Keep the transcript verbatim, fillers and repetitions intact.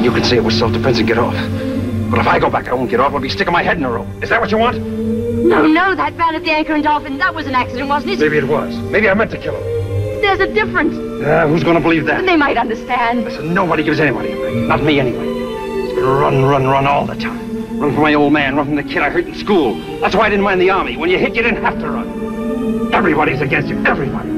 you can say it was self-defense and get off. But if I go back, I won't get off. I'll be sticking my head in a rope. Is that what you want? No, no, that van at the Anchor and Dolphin, that was an accident, wasn't it? Maybe it was. Maybe I meant to kill him. There's a difference. Uh, who's going to believe that? They might understand. Listen, nobody gives anybody a break. Not me, anyway. It's gonna run, run, run all the time. Run from my old man, run from the kid I hurt in school. That's why I didn't mind the army. When you hit, you didn't have to run. Everybody's against you. Everybody.